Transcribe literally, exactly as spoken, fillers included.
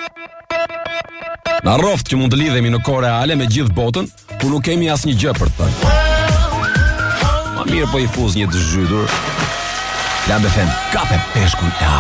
Na rroft që mund të lidhemi në kohë reale me gjithë botën, ku nuk kemi asnjë gjë për të thënë. Ma mirë po i fuz një të zhytur. Lambe fen, kape peshkun e